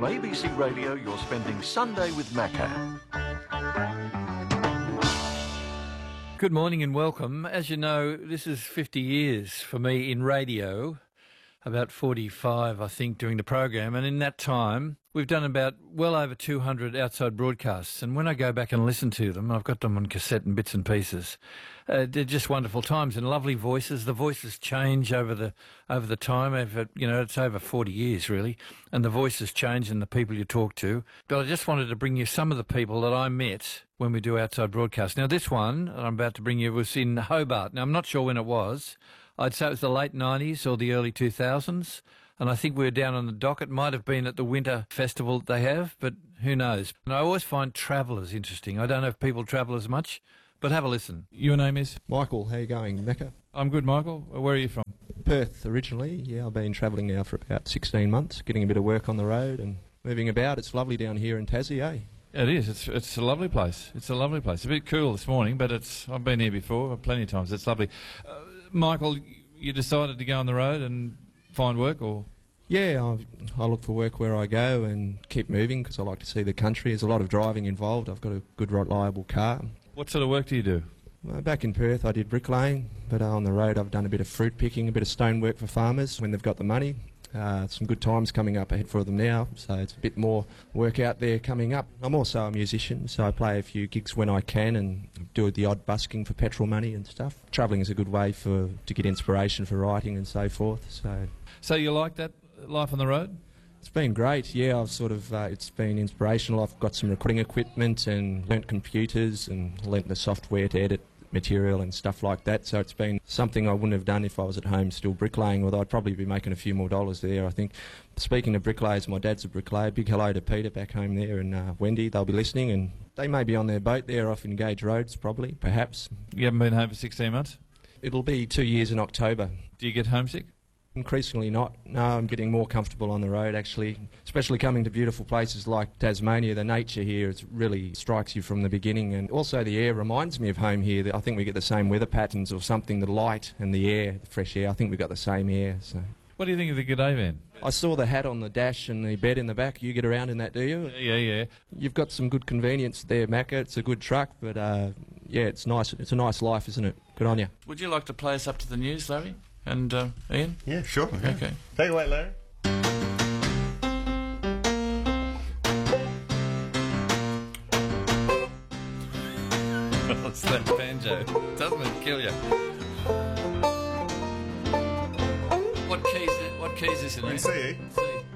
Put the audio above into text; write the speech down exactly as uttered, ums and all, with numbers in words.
On A B C Radio, you're spending Sunday with Macca. Good morning and welcome. As you know, this is fifty years for me in radio, about forty-five, I think, doing the program. And in that time, we've done about well over two hundred outside broadcasts. And when I go back and listen to them, I've got them on cassette and bits and pieces. Uh, they're just wonderful times and lovely voices. The voices change over the over the time. Over, you know, it's over forty years, really. And the voices change and the people you talk to. But I just wanted to bring you some of the people that I met when we do outside broadcasts. Now, this one that I'm about to bring you was in Hobart. Now, I'm not sure when it was. I'd say it was the late nineties or the early two thousands. And I think we were down on the dock. It might have been at the winter festival that they have, but who knows. And I always find travellers interesting. I don't know if people travel as much, but have a listen. Your name is? Michael. How you going, Mecca? I'm good, Michael. Where are you from? Perth, originally. Yeah, I've been travelling now for about sixteen months, getting a bit of work on the road and moving about. It's lovely down here in Tassie, eh? It is. It's it's a lovely place. It's a lovely place. A bit cool this morning, but it's. I've been here before plenty of times. It's lovely. Uh, Michael, you decided to go on the road and find work, or? Yeah, I, I look for work where I go and keep moving because I like to see the country. There's a lot of driving involved. I've got a good, reliable car. What sort of work do you do? Uh, back in Perth, I did bricklaying, but uh, on the road, I've done a bit of fruit picking, a bit of stonework for farmers when they've got the money. Uh, some good times coming up ahead for them now, so it's a bit more work out there coming up. I'm also a musician, so I play a few gigs when I can and do the odd busking for petrol money and stuff. Travelling is a good way for to get inspiration for writing and so forth. So, so you like that life on the road? It's been great. Yeah, I've sort of uh, it's been inspirational. I've got some recording equipment and learnt computers and learnt the software to edit material and stuff like that, so it's been something I wouldn't have done if I was at home still bricklaying, although I'd probably be making a few more dollars there, I think. Speaking of bricklayers, my dad's a bricklayer. Big hello to Peter back home there and uh, Wendy. They'll be listening, and they may be on their boat there off in Gage Roads, probably, perhaps. You haven't been home for sixteen months? It'll be two years in October. Do you get homesick? Increasingly not. No, I'm getting more comfortable on the road, actually, especially coming to beautiful places like Tasmania. The nature here it really strikes you from the beginning, and also the air reminds me of home here. I think we get the same weather patterns or something, the light and the air, the fresh air. I think we've got the same air. So. What do you think of the G'day van? I saw the hat on the dash and the bed in the back. You get around in that, do you? Yeah, yeah. You've got some good convenience there, Macca. It's a good truck, but uh, yeah, it's nice. It's a nice life, isn't it? Good on you. Would you like to play us up to the news, Larry? And uh, Ian? Yeah, sure. Okay. okay. Take it away, Larry. What's that banjo? Doesn't it kill you? What keys? What keys is it? In C.